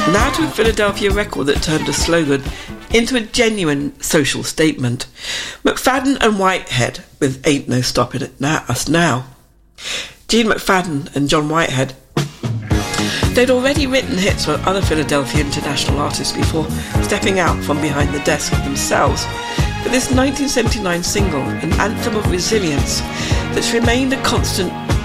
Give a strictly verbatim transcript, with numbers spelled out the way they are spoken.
Now to a Philadelphia record that turned a slogan into a genuine social statement. McFadden and Whitehead with Ain't No Stopping It Now, Us Now. Gene McFadden and John Whitehead, they'd already written hits for other Philadelphia international artists before stepping out from behind the desk of themselves. But this nineteen seventy-nine single, an anthem of resilience that's remained a constant